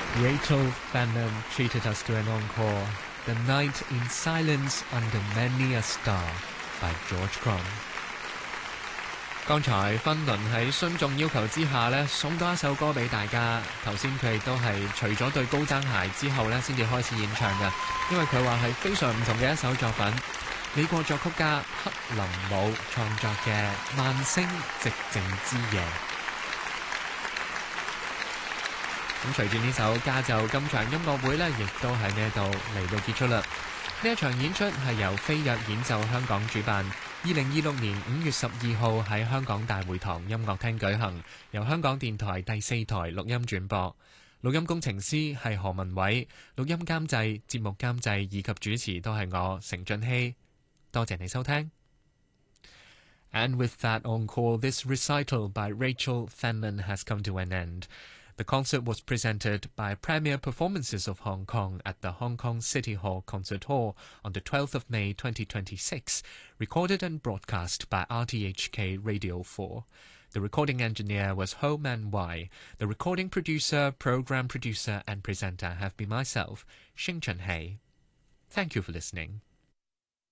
Rachel Fannin treated us to an encore, The Night in Silence Under Many a Star by George Crumb。 剛才芬倫喺孫眾要求之下呢，送多一首歌俾大家。頭先佢亦都係除咗對高踭鞋之後呢，先至開始演唱嘅，因為佢話係非常唔同嘅一首作品。美國作曲家克林姆創作嘅《萬星寂靜之夜》。咁隨住呢首家就今場音樂會呢，亦都喺呢度嚟到結束啦。呢一場演出係由飛躍演奏香港主辦，2026年5月12號喺香港大會堂音樂廳舉行，由香港電台第4台錄音轉播。錄音工程師係何文偉，錄音監製、節目監製以及主持都係我成俊熙。多謝你收聽。And with that encore, this recital by Rachel Fannin has come to an end.The concert was presented by Premier Performances of Hong Kong at the Hong Kong City Hall Concert Hall on the 12th of May 2026, recorded and broadcast by RTHK Radio 4. The recording engineer was Ho Man Wai. The recording producer, program producer and presenter have been myself, Xing Chen Hei. Thank you for listening.